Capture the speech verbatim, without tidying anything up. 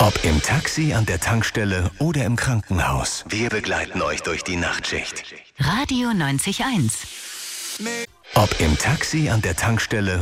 Ob im Taxi, an der Tankstelle oder im Krankenhaus. Wir begleiten euch durch die Nachtschicht. Radio neunzig Komma eins. Ob im Taxi, an der Tankstelle